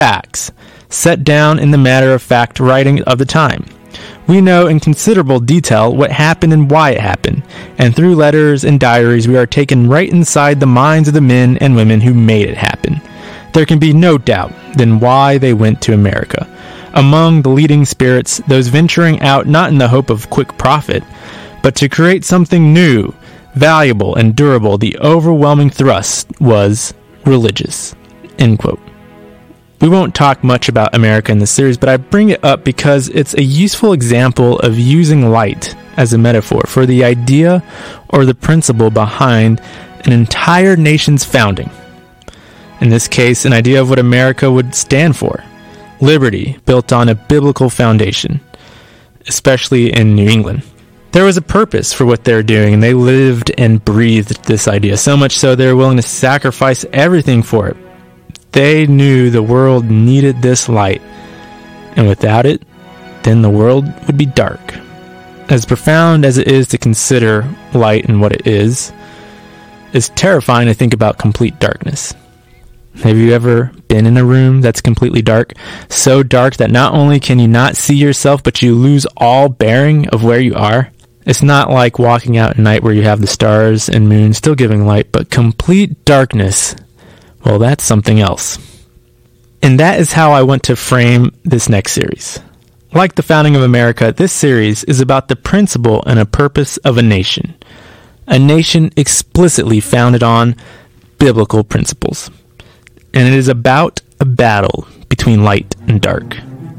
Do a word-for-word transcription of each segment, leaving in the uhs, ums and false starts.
facts set down in the matter-of-fact writing of the time. We know in considerable detail what happened and why it happened, and through letters and diaries we are taken right inside the minds of the men and women who made it happen. There can be no doubt then why they went to America. Among the leading spirits, those venturing out not in the hope of quick profit, but to create something new, valuable, and durable, the overwhelming thrust was religious. End quote. We won't talk much about America in this series, but I bring it up because it's a useful example of using light as a metaphor for the idea or the principle behind an entire nation's founding. In this case, an idea of what America would stand for. Liberty, built on a biblical foundation, especially in New England. There was a purpose for what they were doing, and they lived and breathed this idea, so much so they were willing to sacrifice everything for it. They knew the world needed this light, and without it, then the world would be dark. As profound as it is to consider light and what it is, it's terrifying to think about complete darkness. Have you ever been in a room that's completely dark? So dark that not only can you not see yourself, but you lose all bearing of where you are? It's not like walking out at night where you have the stars and moon still giving light, but complete darkness, well, that's something else. And that is how I want to frame this next series. Like the founding of America, this series is about the principle and a purpose of a nation. A nation explicitly founded on biblical principles. And it is about a battle between light and dark.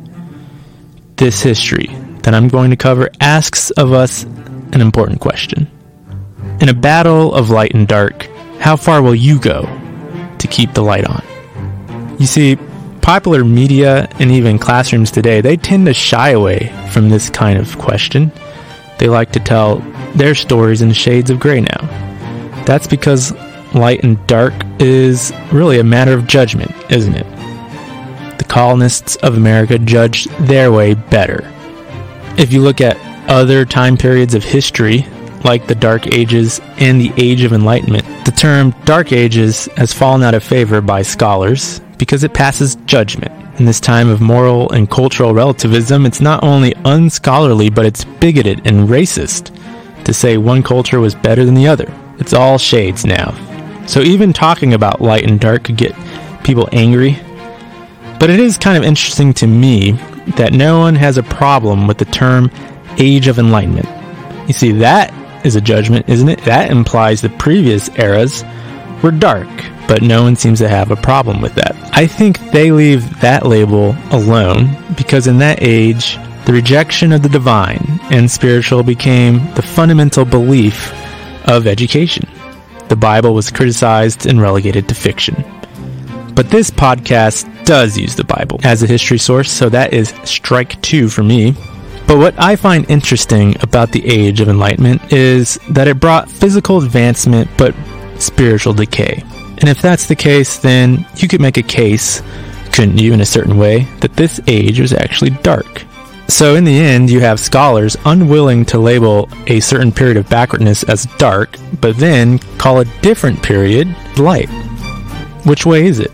This history that I'm going to cover asks of us an important question. In a battle of light and dark, how far will you go to keep the light on? You see, popular media and even classrooms today, they tend to shy away from this kind of question. They like to tell their stories in shades of gray now. That's because light and dark is really a matter of judgment, isn't it? The colonists of America judged their way better. If you look at other time periods of history, like the Dark Ages and the Age of Enlightenment, the term Dark Ages has fallen out of favor by scholars because it passes judgment. In this time of moral and cultural relativism, it's not only unscholarly, but it's bigoted and racist to say one culture was better than the other. It's all shades now. So even talking about light and dark could get people angry. But it is kind of interesting to me that no one has a problem with the term Age of Enlightenment. You see, that is a judgment, isn't it? That implies the previous eras were dark, but no one seems to have a problem with that. I think they leave that label alone because in that age, the rejection of the divine and spiritual became the fundamental belief of education. The Bible was criticized and relegated to fiction. But this podcast does use the Bible as a history source, so that is strike two for me. But what I find interesting about the Age of Enlightenment is that it brought physical advancement but spiritual decay. And if that's the case, then you could make a case, couldn't you, in a certain way, that this age was actually dark. So in the end, you have scholars unwilling to label a certain period of backwardness as dark, but then call a different period light. Which way is it?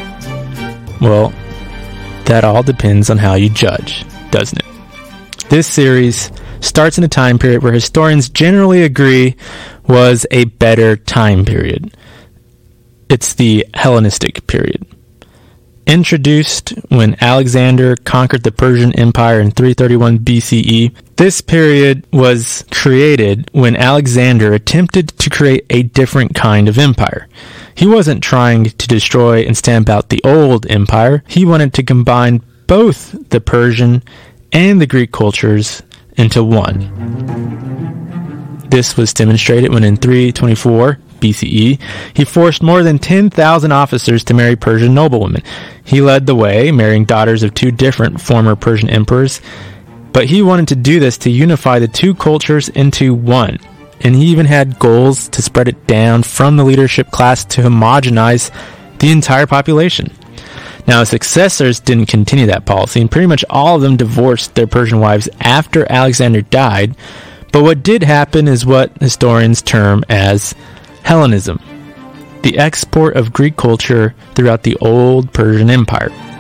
Well, that all depends on how you judge, doesn't it? This series starts in a time period where historians generally agree was a better time period. It's the Hellenistic period. Introduced when Alexander conquered the Persian Empire in three thirty-one B C E, this period was created when Alexander attempted to create a different kind of empire. He wasn't trying to destroy and stamp out the old empire. He wanted to combine both the Persian and the Greek cultures into one. This was demonstrated when in three twenty-four B C E, he forced more than ten thousand officers to marry Persian noblewomen. He led the way, marrying daughters of two different former Persian emperors, but he wanted to do this to unify the two cultures into one. And he even had goals to spread it down from the leadership class to homogenize the entire population. Now, his successors didn't continue that policy, and pretty much all of them divorced their Persian wives after Alexander died. But what did happen is what historians term as Hellenism, the export of Greek culture throughout the old Persian Empire.